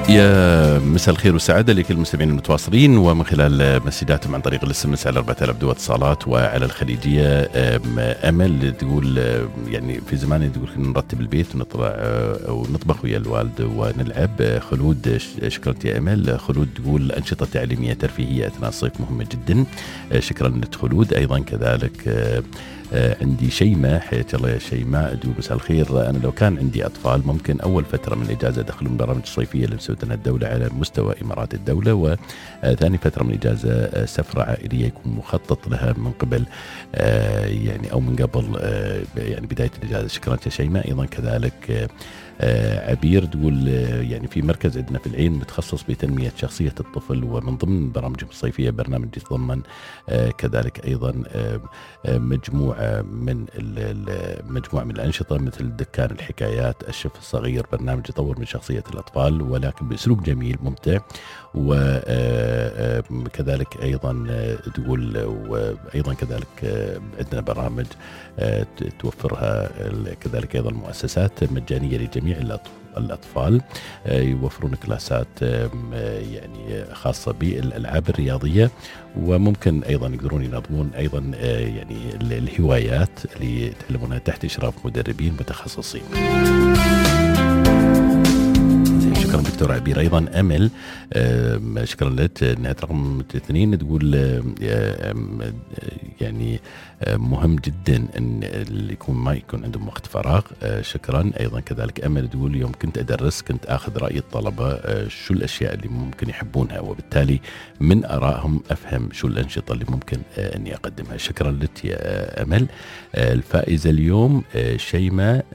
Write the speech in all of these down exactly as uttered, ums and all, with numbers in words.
يا مساء الخير والسعادة لكل المستمعين المتواصلين ومن خلال مسجاتهم عن طريق الاس ام اس على أربعة آلاف دو اتصالات وعلى الخليجية. أمل تقول يعني في زمان تقول نرتب البيت ونطلع ونطبخ ويا الوالد ونلعب. خلود شكرا يا أمل. خلود تقول أنشطة تعليمية ترفيهية أثناء الصيف مهمة جدا. شكرا لخلود. أيضا كذلك آه عندي شيماء، حياك الله يا شيماء، تقول مساء الخير. أنا لو كان عندي أطفال ممكن أول فترة من الإجازة أدخلهم برامج الصيفية اللي مسوتها الدولة على مستوى إمارات الدولة، وثاني فترة من الإجازة آه سفرة عائلية يكون مخطط لها من قبل آه يعني أو من قبل آه يعني بداية الإجازة. شكرا يا شيماء. أيضا كذلك آه آه عبير تقول آه يعني في مركز عندنا في العين متخصص بتنمية شخصية الطفل، ومن ضمن برامجهم الصيفية برنامج يتضمن آه كذلك أيضا آه آه مجموعة من مجموعة من الأنشطة مثل دكان الحكايات، الشف الصغير، برنامج يطور من شخصية الأطفال ولكن بأسلوب جميل ممتع. وكذلك أيضا تقول وأيضا كذلك عندنا برامج توفرها كذلك أيضا مؤسسات مجانية لجميع الأطفال، يوفرون كلاسات يعني خاصة بالألعاب الرياضية، وممكن أيضا يقدرون ينظمون أيضا يعني الهوايات اللي يتعلمونها تحت إشراف مدربين متخصصين. شكرا دكتور عبير. أيضا أمل شكرا لك. نهاية رقم اثنين تقول يعني مهم جدا أن اللي يكون ما يكون عندهم وقت فراغ. شكرا. أيضا كذلك أمل تقول يوم كنت أدرس كنت أخذ رأي الطلبة شو الأشياء اللي ممكن يحبونها، وبالتالي من آرائهم أفهم شو الأنشطة اللي ممكن أني أقدمها. شكرا لك يا أمل. الفائزة اليوم شيماء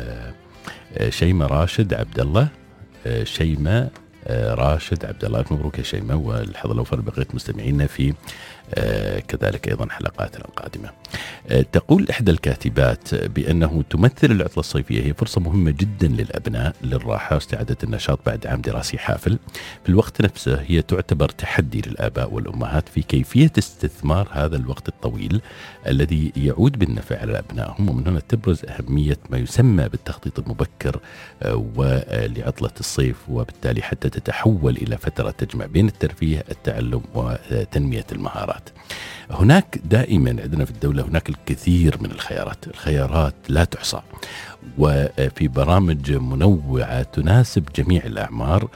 شيماء راشد عبد الله. شيماء راشد عبد الله، مبروك يا شيماء، والحظ الأوفر بقية مستمعينا في آه كذلك أيضا حلقاتنا القادمة. آه تقول إحدى الكاتبات بأنه تمثل العطلة الصيفية هي فرصة مهمة جدا للأبناء للراحة واستعادة النشاط بعد عام دراسي حافل. في الوقت نفسه هي تعتبر تحدي للآباء والأمهات في كيفية استثمار هذا الوقت الطويل الذي يعود بالنفع على أبنائهم، ومن هنا تبرز أهمية ما يسمى بالتخطيط المبكر آه ولعطلة الصيف، وبالتالي حتى تتحول إلى فترة تجمع بين الترفيه، التعلم وتنمية المهارات. هناك دائما عندنا في الدولة هناك الكثير من الخيارات، الخيارات لا تحصى، وفي برامج منوعة تناسب جميع الأعمار،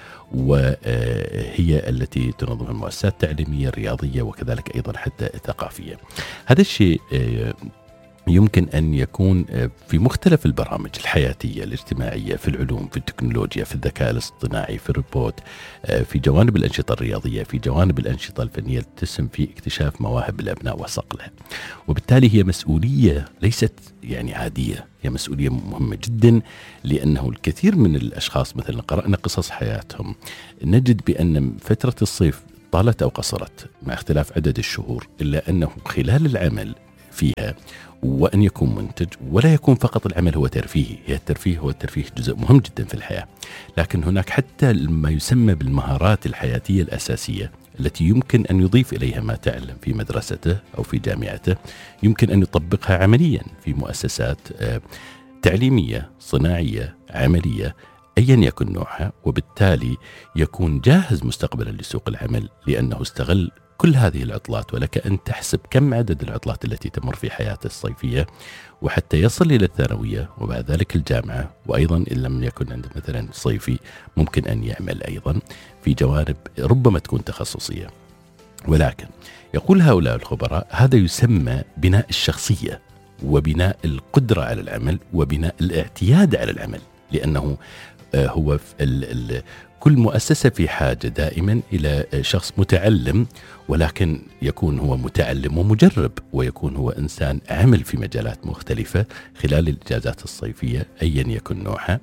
وهي التي تنظمها المؤسسات التعليمية الرياضية وكذلك أيضا حتى الثقافية. هذا الشيء يمكن أن يكون في مختلف البرامج الحياتية الاجتماعية، في العلوم، في التكنولوجيا، في الذكاء الاصطناعي، في الروبوت، في جوانب الأنشطة الرياضية، في جوانب الأنشطة الفنية تسهم في اكتشاف مواهب الأبناء وصقلها. وبالتالي هي مسؤولية ليست يعني عادية، هي مسؤولية مهمة جدا، لأنه الكثير من الأشخاص مثلا قرأنا قصص حياتهم نجد بأن فترة الصيف طالت أو قصرت مع اختلاف عدد الشهور، إلا أنه خلال العمل فيها وأن يكون منتج، ولا يكون فقط العمل هو ترفيهي. هي الترفيه هو الترفيه جزء مهم جدا في الحياة، لكن هناك حتى ما يسمى بالمهارات الحياتية الأساسية التي يمكن أن يضيف إليها ما تعلم في مدرسته أو في جامعته، يمكن أن يطبقها عمليا في مؤسسات تعليمية صناعية عملية أيا يكن نوعها، وبالتالي يكون جاهز مستقبلا لسوق العمل لأنه استغل كل هذه العطلات. ولك أن تحسب كم عدد العطلات التي تمر في حياته الصيفية، وحتى يصل إلى الثانوية وبعد ذلك الجامعة، وأيضا إن لم يكن عنده مثلا صيفي ممكن أن يعمل أيضا في جوانب ربما تكون تخصصية. ولكن يقول هؤلاء الخبراء هذا يسمى بناء الشخصية وبناء القدرة على العمل وبناء الاعتياد على العمل، لأنه هو ال ال كل مؤسسة في حاجة دائما إلى شخص متعلم، ولكن يكون هو متعلم ومجرب، ويكون هو إنسان عمل في مجالات مختلفة خلال الإجازات الصيفية أيا يكن نوعها،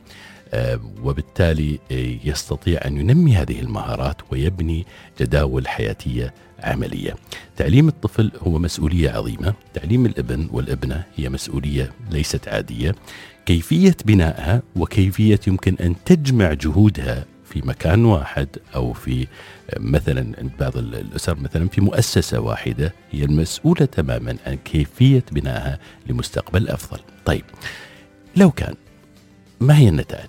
وبالتالي يستطيع أن ينمي هذه المهارات ويبني جداول حياتية عملية. تعليم الطفل هو مسؤولية عظيمة، تعليم الابن والابنة هي مسؤولية ليست عادية. كيفية بنائها وكيفية يمكن أن تجمع جهودها في مكان واحد أو في مثلا عند بعض الأسر مثلا في مؤسسة واحدة هي المسؤولة تماما عن كيفية بنائها لمستقبل أفضل. طيب لو كان ما هي النتائج؟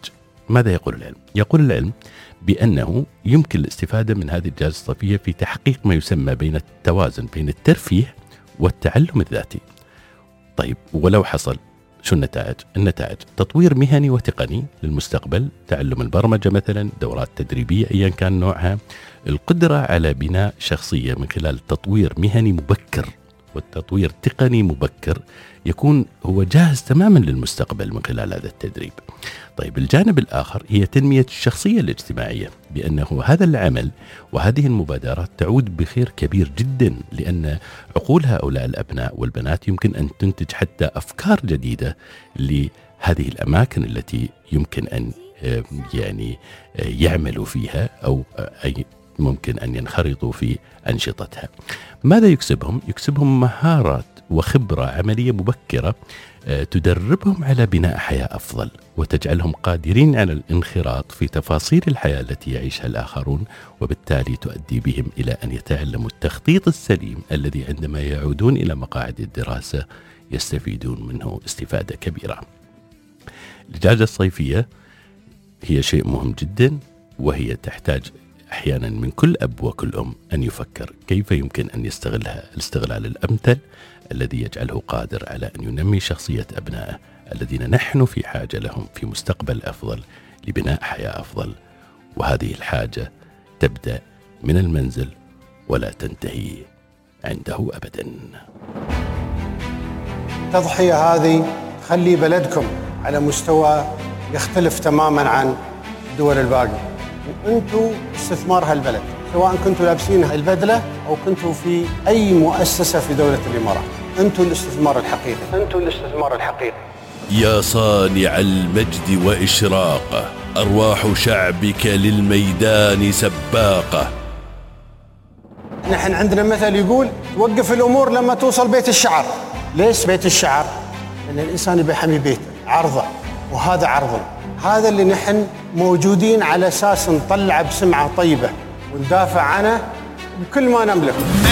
ماذا يقول العلم؟ يقول العلم بأنه يمكن الاستفادة من هذه الإجازة الصيفية في تحقيق ما يسمى بين التوازن بين الترفيه والتعلم الذاتي. طيب ولو حصل شو النتائج؟ النتائج تطوير مهني وتقني للمستقبل، تعلم البرمجة مثلا، دورات تدريبية أيا كان نوعها، القدرة على بناء شخصية من خلال تطوير مهني مبكر والتطوير تقني مبكر يكون هو جاهز تماما للمستقبل من خلال هذا التدريب. طيب الجانب الآخر هي تنمية الشخصية الاجتماعية، بأنه هذا العمل وهذه المبادرات تعود بخير كبير جدا، لأن عقول هؤلاء الأبناء والبنات يمكن أن تنتج حتى أفكار جديدة لهذه الأماكن التي يمكن أن يعني يعملوا فيها أو أي ممكن أن ينخرطوا في أنشطتها. ماذا يكسبهم؟ يكسبهم مهارات وخبرة عملية مبكرة تدربهم على بناء حياة أفضل وتجعلهم قادرين على الانخراط في تفاصيل الحياة التي يعيشها الآخرون، وبالتالي تؤدي بهم إلى أن يتعلموا التخطيط السليم الذي عندما يعودون إلى مقاعد الدراسة يستفيدون منه استفادة كبيرة. الإجازة الصيفية هي شيء مهم جدا، وهي تحتاج أحيانا من كل أب وكل أم أن يفكر كيف يمكن أن يستغلها الاستغلال الأمثل الذي يجعله قادر على أن ينمي شخصية أبنائه الذين نحن في حاجة لهم في مستقبل أفضل لبناء حياة أفضل. وهذه الحاجة تبدأ من المنزل ولا تنتهي عنده أبدا. التضحية هذه تخلي بلدكم على مستوى يختلف تماما عن الدول الباقية، وأنتوا استثمار هالبلد، سواء كنتوا لابسين البدلة أو كنتوا في أي مؤسسة في دولة الإمارات. أنتوا الاستثمار الحقيقي، أنتوا الاستثمار الحقيقي. يا صانع المجد وإشراقه، أرواح شعبك للميدان سباقة. نحن عندنا مثل يقول توقف الأمور لما توصل بيت الشعر. ليش بيت الشعر؟ لأن الإنسان يبي يحمي بيته، عرضه، وهذا عرضنا. هذا اللي نحن موجودين على أساس نطلع بسمعة طيبة وندافع عنه بكل ما نملك.